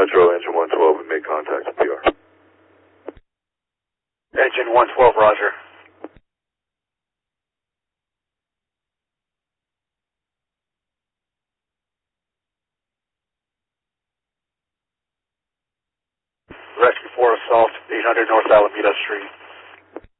Metro, engine 112, we made contact with PR. Engine 112, roger. Rescue 4 assault, 800 North Alameda Street.